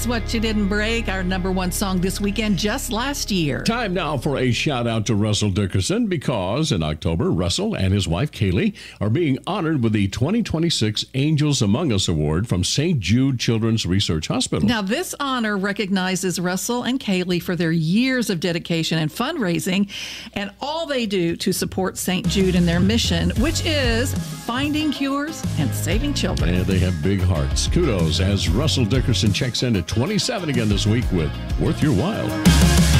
What You Didn't Break, our number one song this weekend, just last year. Time now for a shout out to Russell Dickerson, because in October, Russell and his wife Kaylee are being honored with the 2026 Angels Among Us Award from St. Jude Children's Research Hospital. Now, this honor recognizes Russell and Kaylee for their years of dedication and fundraising and all they do to support St. Jude in their mission, which is finding cures and saving children. And they have big hearts. Kudos as Russell Dickerson checks in at 27 again this week with Worth Your While.